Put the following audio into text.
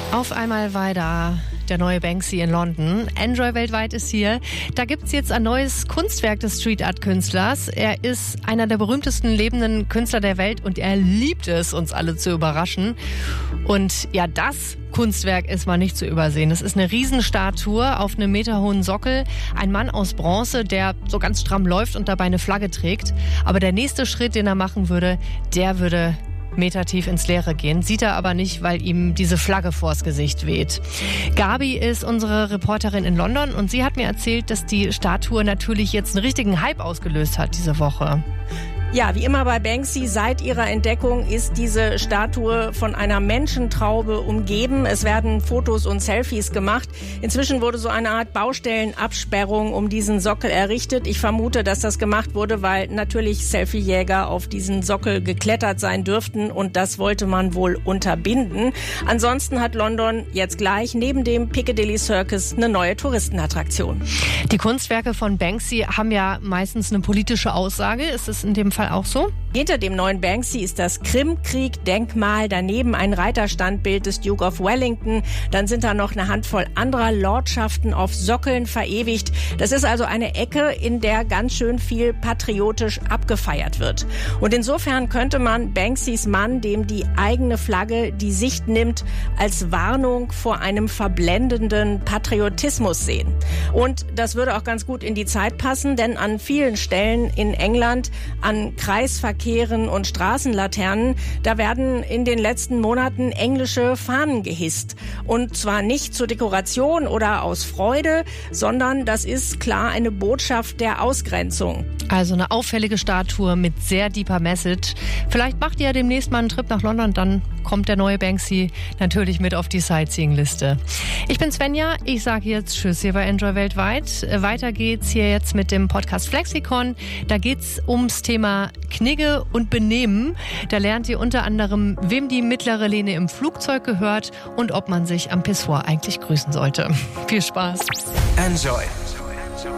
Auf einmal war da der neue Banksy in London. Enjoy weltweit ist hier. Da gibt's jetzt ein neues Kunstwerk des Street Art Künstlers. Er ist einer der berühmtesten lebenden Künstler der Welt und er liebt es, uns alle zu überraschen. Und ja, das Kunstwerk ist mal nicht zu übersehen. Es ist eine Riesenstatue auf einem meterhohen Sockel. Ein Mann aus Bronze, der so ganz stramm läuft und dabei eine Flagge trägt. Aber der nächste Schritt, den er machen würde, der würde metertief ins Leere gehen. Sieht er aber nicht, weil ihm diese Flagge vors Gesicht weht. Gabi ist unsere Reporterin in London und sie hat mir erzählt, dass die Statue natürlich jetzt einen richtigen Hype ausgelöst hat diese Woche. Ja, wie immer bei Banksy, seit ihrer Entdeckung ist diese Statue von einer Menschentraube umgeben. Es werden Fotos und Selfies gemacht. Inzwischen wurde so eine Art Baustellenabsperrung um diesen Sockel errichtet. Ich vermute, dass das gemacht wurde, weil natürlich Selfiejäger auf diesen Sockel geklettert sein dürften und das wollte man wohl unterbinden. Ansonsten hat London jetzt gleich neben dem Piccadilly Circus eine neue Touristenattraktion. Die Kunstwerke von Banksy haben ja meistens eine politische Aussage. Ist es in dem Fall auch so? Hinter dem neuen Banksy ist das Krimkrieg-Denkmal, daneben ein Reiterstandbild des Duke of Wellington. Dann sind da noch eine Handvoll anderer Lordschaften auf Sockeln verewigt. Das ist also eine Ecke, in der ganz schön viel patriotisch abgefeiert wird. Und insofern könnte man Banksys Mann, dem die eigene Flagge die Sicht nimmt, als Warnung vor einem verblendenden Patriotismus sehen. Und das würde auch ganz gut in die Zeit passen, denn an vielen Stellen in England, an Kreisverkehren und Straßenlaternen, da werden in den letzten Monaten englische Fahnen gehisst. Und zwar nicht zur Dekoration oder aus Freude, sondern das ist klar eine Botschaft der Ausgrenzung. Also eine auffällige Statue mit sehr deeper Message. Vielleicht macht ihr ja demnächst mal einen Trip nach London, dann kommt der neue Banksy natürlich mit auf die Sightseeing-Liste. Ich bin Svenja, ich sage jetzt Tschüss hier bei Enjoy weltweit. Weiter geht's hier jetzt mit dem Podcast Flexikon. Da geht's ums Thema Knigge und Benehmen. Da lernt ihr unter anderem, wem die mittlere Lehne im Flugzeug gehört und ob man sich am Pissoir eigentlich grüßen sollte. Viel Spaß. Enjoy